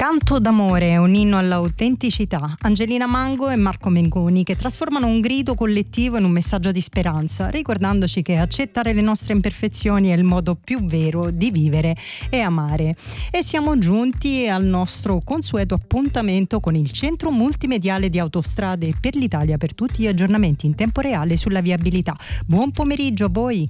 Canto d'amore, un inno all'autenticità. Angelina Mango e Marco Mengoni che trasformano un grido collettivo in un messaggio di speranza, ricordandoci che accettare le nostre imperfezioni è il modo più vero di vivere e amare. E siamo giunti al nostro consueto appuntamento con il Centro Multimediale di Autostrade per l'Italia per tutti gli aggiornamenti in tempo reale sulla viabilità. Buon pomeriggio a voi!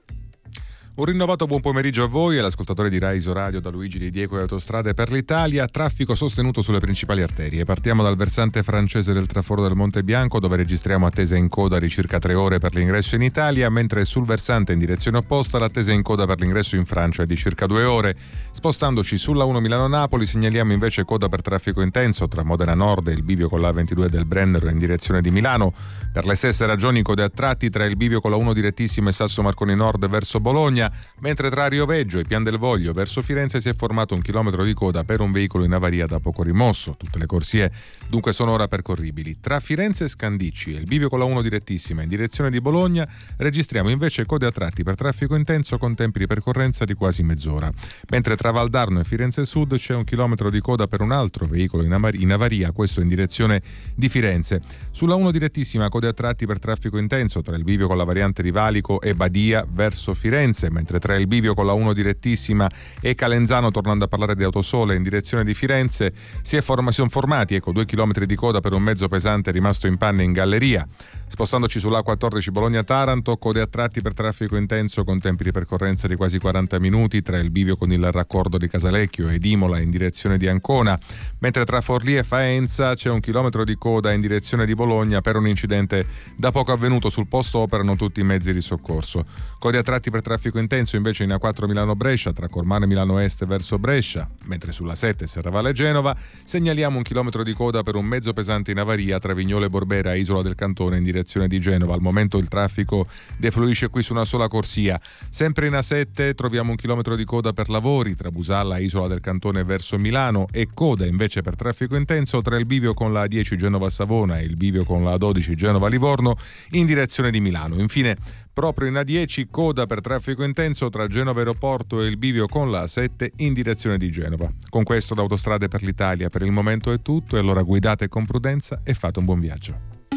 Un rinnovato buon pomeriggio a voi e all'ascoltatore di Rai Isoradio da Luigi Di Diego e Autostrade per l'Italia. Traffico sostenuto sulle principali arterie. Partiamo dal versante francese del traforo del Monte Bianco, dove registriamo attesa in coda di circa 3 ore per l'ingresso in Italia, mentre sul versante in direzione opposta l'attesa in coda per l'ingresso in Francia è di circa 2 ore. Spostandoci sulla 1 Milano-Napoli segnaliamo invece coda per traffico intenso tra Modena Nord e il bivio con la 22 del Brennero in direzione di Milano. Per le stesse ragioni code a tratti tra il bivio con la 1 direttissima e Sasso Marconi Nord verso Bologna, mentre tra Rioveggio e Pian del Voglio verso Firenze si è formato 1 chilometro di coda per un veicolo in avaria da poco rimosso. Tutte le corsie dunque sono ora percorribili. Tra Firenze e Scandicci e il bivio con la 1 direttissima in direzione di Bologna registriamo invece code a tratti per traffico intenso con tempi di percorrenza di quasi mezz'ora, mentre tra Valdarno e Firenze Sud c'è 1 chilometro di coda per un altro veicolo in avaria, questo in direzione di Firenze. Sulla 1 direttissima code a tratti per traffico intenso tra il bivio con la variante di Valico e Badia verso Firenze, mentre tra il bivio con la 1 direttissima e Calenzano, tornando a parlare di Autosole in direzione di Firenze, sono formati 2 chilometri di coda per un mezzo pesante rimasto in panne in galleria. Spostandoci sulla 14 Bologna-Taranto, code a tratti per traffico intenso con tempi di percorrenza di quasi 40 minuti tra il bivio con il raccordo di Casalecchio ed Imola in direzione di Ancona, mentre tra Forlì e Faenza c'è 1 chilometro di coda in direzione di Bologna per un incidente da poco avvenuto. Sul posto operano tutti i mezzi di soccorso. Code a tratti per traffico intenso invece in A4 Milano-Brescia tra Cormano e Milano Est verso Brescia, mentre sulla 7 Serravalle Genova segnaliamo 1 chilometro di coda per un mezzo pesante in avaria tra Vignole e Borbera, Isola del Cantone in direzione di Genova. Al momento il traffico defluisce qui su una sola corsia. Sempre in A7 troviamo 1 chilometro di coda per lavori tra Busalla e Isola del Cantone verso Milano e coda invece per traffico intenso tra il bivio con la A10 Genova-Savona e il bivio con la A12 Genova-Livorno in direzione di Milano. Infine, proprio in A10 coda per traffico intenso tra Genova Aeroporto e il bivio con la A7 in direzione di Genova. Con questo da Autostrade per l'Italia per il momento è tutto, e allora guidate con prudenza e fate un buon viaggio.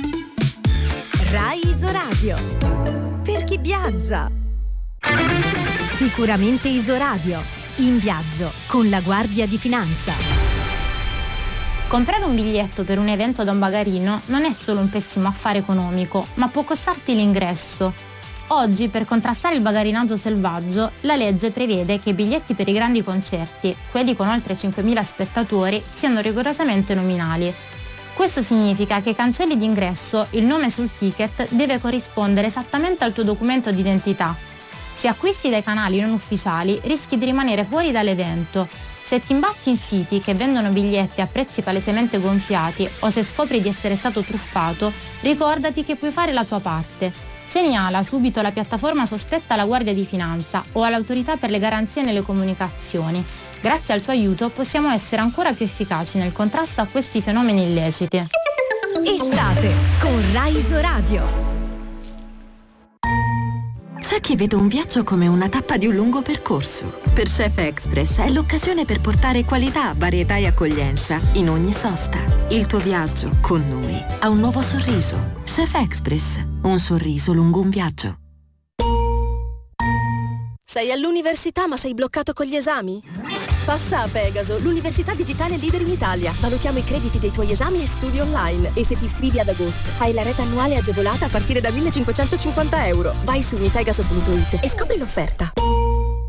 Rai Isoradio, per chi viaggia. Sicuramente Isoradio, in viaggio con la Guardia di Finanza. Comprare un biglietto per un evento da un bagarino non è solo un pessimo affare economico, ma può costarti l'ingresso. Oggi, per contrastare il bagarinaggio selvaggio, la legge prevede che i biglietti per i grandi concerti, quelli con oltre 5.000 spettatori, siano rigorosamente nominali. Questo significa che ai cancelli d'ingresso il nome sul ticket deve corrispondere esattamente al tuo documento d'identità. Se acquisti dai canali non ufficiali, rischi di rimanere fuori dall'evento. Se ti imbatti in siti che vendono biglietti a prezzi palesemente gonfiati o se scopri di essere stato truffato, ricordati che puoi fare la tua parte. Segnala subito la piattaforma sospetta alla Guardia di Finanza o all'Autorità per le Garanzie nelle Comunicazioni. Grazie al tuo aiuto possiamo essere ancora più efficaci nel contrasto a questi fenomeni illeciti. Estate con Rai Isoradio. C'è chi vede un viaggio come una tappa di un lungo percorso. Per Chef Express è l'occasione per portare qualità, varietà e accoglienza in ogni sosta. Il tuo viaggio con noi ha un nuovo sorriso. Chef Express, un sorriso lungo un viaggio. Sei all'università ma sei bloccato con gli esami? Passa a Pegaso, l'università digitale leader in Italia. Valutiamo i crediti dei tuoi esami e studi online. E se ti iscrivi ad agosto, hai la rete annuale agevolata a partire da 1.550 euro. Vai su mipegaso.it e scopri l'offerta.